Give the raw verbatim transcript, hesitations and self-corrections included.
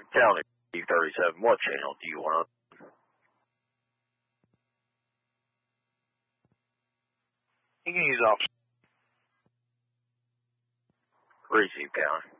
County thirty-seven, what channel do you want? You can use officer. Receive, County.